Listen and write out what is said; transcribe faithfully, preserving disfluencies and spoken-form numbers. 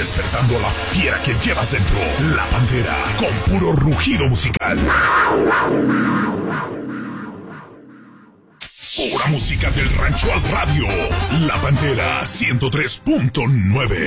despertando a la fiera que llevas dentro. La Pantera, con puro rugido musical. Pura música del rancho al radio. La Pantera ciento tres punto nueve.